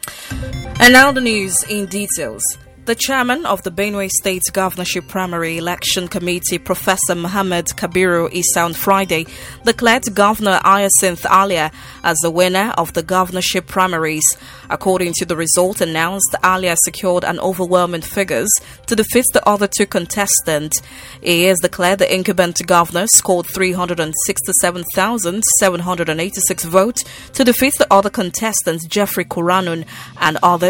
And now the news in details. The chairman of the Benue State Governorship Primary Election Committee, Professor Mohammed Kabiru Issa, on Friday declared Governor Hyacinth Alia as the winner of the governorship primaries. According to the result announced, Alia secured an overwhelming figures to defeat the other two contestants. He is declared the incumbent governor, scored 367,786 votes to defeat the other contestants, Jeffrey Kuranun and others.